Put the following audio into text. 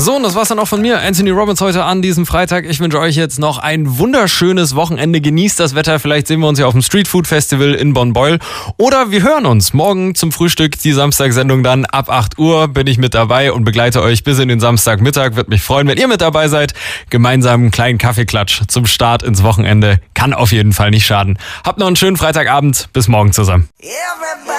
So, und das war's dann auch von mir, Anthony Robbins, heute an diesem Freitag. Ich wünsche euch jetzt noch ein wunderschönes Wochenende. Genießt das Wetter. Vielleicht sehen wir uns ja auf dem Street Food Festival in Bonn-Beuel. Oder wir hören uns morgen zum Frühstück. Die Samstagssendung dann ab 8 Uhr bin ich mit dabei und begleite euch bis in den Samstagmittag. Würde mich freuen, wenn ihr mit dabei seid. Gemeinsam einen kleinen Kaffeeklatsch zum Start ins Wochenende. Kann auf jeden Fall nicht schaden. Habt noch einen schönen Freitagabend. Bis morgen zusammen.